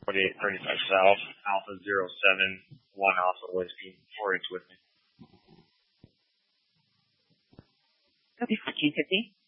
4835 South, Alpha 071 Alpha Whiskey, 4H with me. Copy 1450.